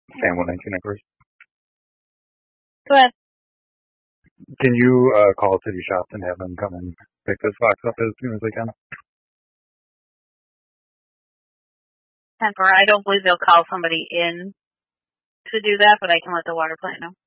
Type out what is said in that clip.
Sam 119 numbers. Go ahead. Can you call City Shops and have them come and pick this box up as soon as they can? I don't believe they'll call somebody in to do that, but I can let the water plant know.